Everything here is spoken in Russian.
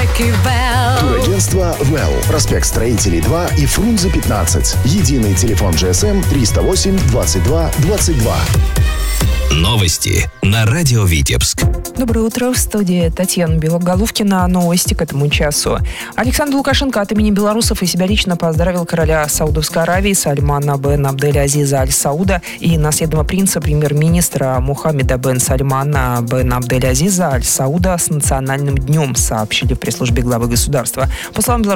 Турагентство «Well». Проспект Строителей 2 и Фрунзе 15. Единый телефон GSM 308 22 22. Новости на радио Витебск. Доброе утро. В студии Татьяна Белоголовкина. Новости к этому часу. Александр Лукашенко от имени белорусов и себя лично поздравил короля Саудовской Аравии Сальмана бен Абдель-Азиза Аль-Сауда и наследного принца премьер-министра Мухаммеда бен Сальмана бен Абдель-Азиза Аль-Сауда с национальным днем, сообщили в пресс-службе главы государства. По словам